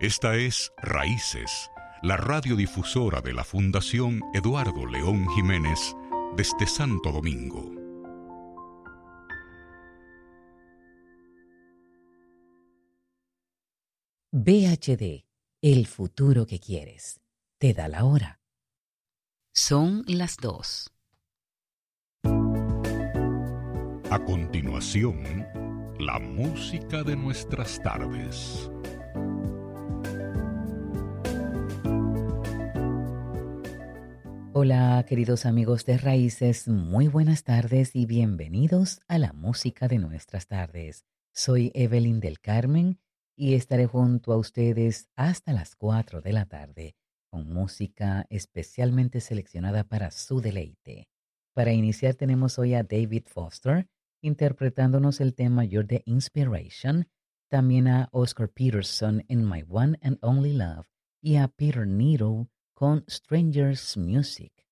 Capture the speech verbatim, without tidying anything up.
Esta es Raíces, la radiodifusora de la Fundación Eduardo León Jiménez desde Santo Domingo. V H D, el futuro que quieres. Te da la hora. Son las dos. A continuación, la música de nuestras tardes. Hola, queridos amigos de Raíces, muy buenas tardes y bienvenidos a la música de nuestras tardes. Soy Evelyn del Carmen y estaré junto a ustedes hasta las cuatro de la tarde con música especialmente seleccionada para su deleite. Para iniciar tenemos hoy a David Foster interpretándonos el tema You're the Inspiration, también a Oscar Peterson en My One and Only Love y a Peter Needle con Strangers Music.